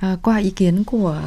Qua ý kiến của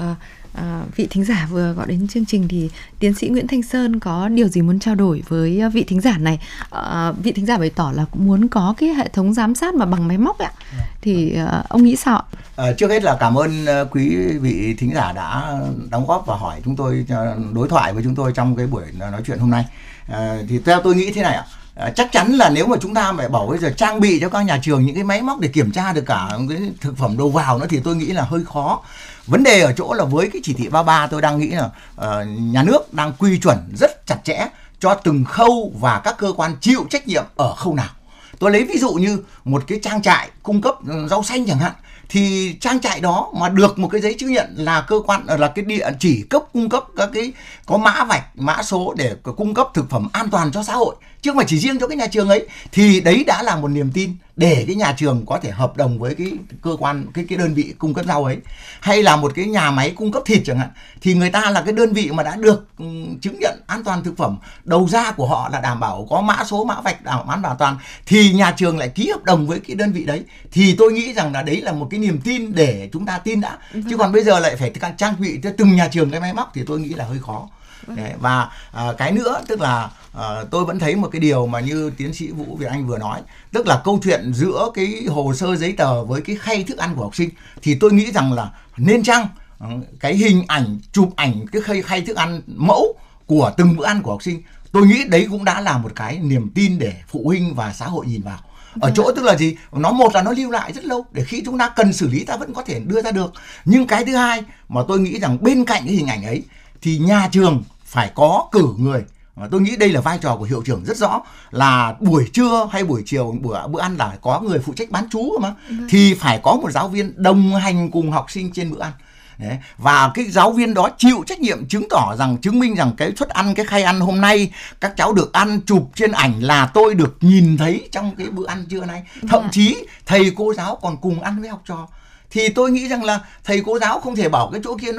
vị thính giả vừa gọi đến chương trình thì tiến sĩ Nguyễn Thanh Sơn có điều gì muốn trao đổi với vị thính giả này? Vị thính giả bày tỏ là cũng muốn có cái hệ thống giám sát mà bằng máy móc ạ. Thì ông nghĩ sao ạ? Trước hết là cảm ơn quý vị thính giả đã đóng góp và hỏi chúng tôi, đối thoại với chúng tôi trong cái buổi nói chuyện hôm nay. Thì theo tôi nghĩ thế này ạ. Chắc chắn là nếu mà chúng ta phải bảo bây giờ trang bị cho các nhà trường những cái máy móc để kiểm tra được cả cái thực phẩm đầu vào nữa thì tôi nghĩ là hơi khó. Vấn đề ở chỗ là với cái chỉ thị 33 tôi đang nghĩ là nhà nước đang quy chuẩn rất chặt chẽ cho từng khâu và các cơ quan chịu trách nhiệm ở khâu nào. Tôi lấy ví dụ như một cái trang trại cung cấp rau xanh chẳng hạn, thì trang trại đó mà được một cái giấy chứng nhận là cơ quan là cái địa chỉ cấp cung cấp các cái có mã vạch mã số để cung cấp thực phẩm an toàn cho xã hội, chứ không phải chỉ riêng cho cái nhà trường ấy, thì đấy đã là một niềm tin để cái nhà trường có thể hợp đồng với cái cơ quan cái đơn vị cung cấp rau ấy. Hay là một cái nhà máy cung cấp thịt chẳng hạn, thì người ta là cái đơn vị mà đã được chứng nhận an toàn thực phẩm, đầu ra của họ là đảm bảo có mã số mã vạch đảm bảo an toàn, thì nhà trường lại ký hợp đồng với cái đơn vị đấy, thì tôi nghĩ rằng là đấy là một cái niềm tin để chúng ta tin đã. Chứ còn bây giờ lại phải trang bị cho từng nhà trường cái máy móc thì tôi nghĩ là hơi khó. Đấy, và cái nữa tức là tôi vẫn thấy một cái điều mà như tiến sĩ Vũ Việt Anh vừa nói, tức là câu chuyện giữa cái hồ sơ giấy tờ với cái khay thức ăn của học sinh, thì tôi nghĩ rằng là nên chăng cái hình ảnh chụp ảnh cái khay thức ăn mẫu của từng bữa ăn của học sinh, tôi nghĩ đấy cũng đã là một cái niềm tin để phụ huynh và xã hội nhìn vào. Ở chỗ tức là gì? Một là nó lưu lại rất lâu để khi chúng ta cần xử lý ta vẫn có thể đưa ra được. Nhưng cái thứ hai mà tôi nghĩ rằng bên cạnh cái hình ảnh ấy thì nhà trường phải có cử người. Tôi nghĩ đây là vai trò của hiệu trưởng rất rõ, là buổi trưa hay buổi chiều bữa ăn là có người phụ trách bán trú mà, thì phải có một giáo viên đồng hành cùng học sinh trên bữa ăn. Đấy. Và cái giáo viên đó chịu trách nhiệm chứng minh rằng cái suất ăn, cái khay ăn hôm nay các cháu được ăn, chụp trên ảnh là tôi được nhìn thấy trong cái bữa ăn trưa nay. Thậm chí thầy cô giáo còn cùng ăn với học trò. Thì tôi nghĩ rằng là thầy cô giáo không thể bảo cái chỗ kia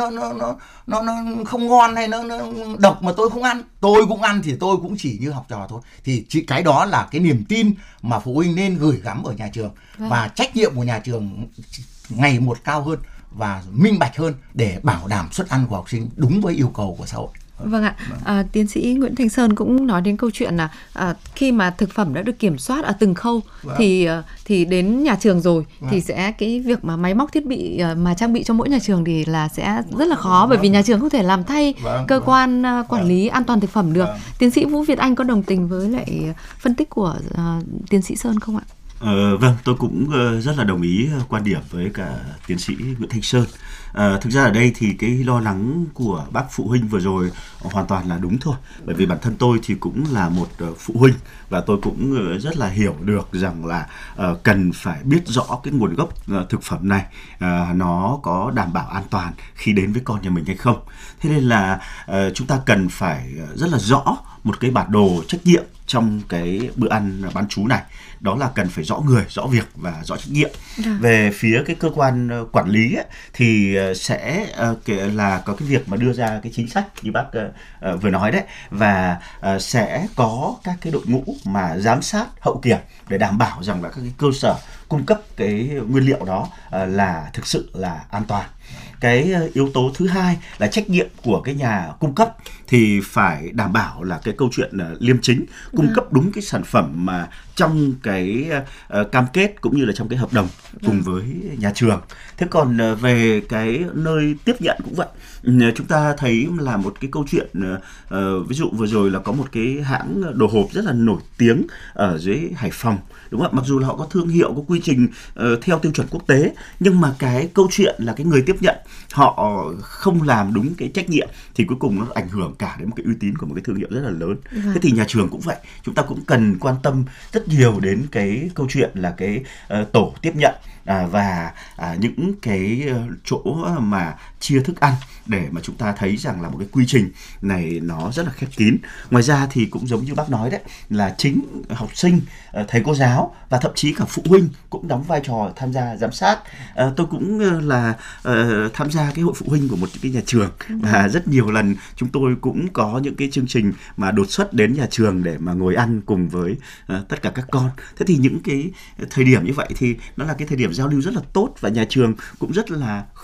nó không ngon hay nó độc mà tôi không ăn. Tôi cũng ăn thì tôi cũng chỉ như học trò thôi. Thì cái đó là cái niềm tin mà phụ huynh nên gửi gắm ở nhà trường. Và trách nhiệm của nhà trường ngày một cao hơn và minh bạch hơn để bảo đảm suất ăn của học sinh đúng với yêu cầu của xã hội. Vâng ạ, tiến sĩ Nguyễn Thanh Sơn cũng nói đến câu chuyện là khi mà thực phẩm đã được kiểm soát ở từng khâu thì đến nhà trường rồi thì sẽ cái việc mà máy móc thiết bị mà trang bị cho mỗi nhà trường thì là sẽ rất là khó, bởi vì nhà trường không thể làm thay cơ quan quản lý an toàn thực phẩm được. Tiến sĩ Vũ Việt Anh có đồng tình với lại phân tích của tiến sĩ Sơn không ạ? Vâng, tôi cũng rất là đồng ý quan điểm với cả tiến sĩ Nguyễn Thanh Sơn. Thực ra ở đây thì cái lo lắng của bác phụ huynh vừa rồi hoàn toàn là đúng thôi. Bởi vì bản thân tôi thì cũng là một phụ huynh và tôi cũng rất là hiểu được rằng là cần phải biết rõ cái nguồn gốc thực phẩm này nó có đảm bảo an toàn khi đến với con nhà mình hay không. Thế nên là chúng ta cần phải rất là rõ một cái bản đồ trách nhiệm trong cái bữa ăn bán trú này. Đó là cần phải rõ người, rõ việc và rõ trách nhiệm. Về phía cái cơ quan quản lý ấy, thì sẽ là có cái việc mà đưa ra cái chính sách như bác vừa nói đấy, và sẽ có các cái đội ngũ mà giám sát hậu kiểm để đảm bảo rằng là các cái cơ sở cung cấp cái nguyên liệu đó là thực sự là an toàn. Cái yếu tố thứ hai là trách nhiệm của cái nhà cung cấp thì phải đảm bảo là cái câu chuyện liêm chính, cung cấp đúng cái sản phẩm mà trong cái cam kết cũng như là trong cái hợp đồng cùng với nhà trường. Thế còn về cái nơi tiếp nhận cũng vậy. Chúng ta thấy là một cái câu chuyện ví dụ vừa rồi là có một cái hãng đồ hộp rất là nổi tiếng ở dưới Hải Phòng, đúng không ạ? Mặc dù là họ có thương hiệu, có quy trình theo tiêu chuẩn quốc tế, nhưng mà cái câu chuyện là cái người tiếp nhận họ không làm đúng cái trách nhiệm thì cuối cùng nó ảnh hưởng cả đến một cái uy tín của một cái thương hiệu rất là lớn. Thế thì nhà trường cũng vậy, chúng ta cũng cần quan tâm rất nhiều đến cái câu chuyện là cái tổ tiếp nhận và những cái chỗ mà chia thức ăn để mà chúng ta thấy rằng là một cái quy trình này nó rất là khép kín. Ngoài ra thì cũng giống như bác nói đấy, là chính học sinh, thầy cô giáo và thậm chí cả phụ huynh cũng đóng vai trò tham gia giám sát. Tôi cũng là tham gia cái hội phụ huynh của một cái nhà trường và rất nhiều lần chúng tôi cũng có những cái chương trình mà đột xuất đến nhà trường để mà ngồi ăn cùng với tất cả các con. Thế thì những cái thời điểm như vậy thì nó là cái thời điểm giao lưu rất là tốt và nhà trường cũng rất là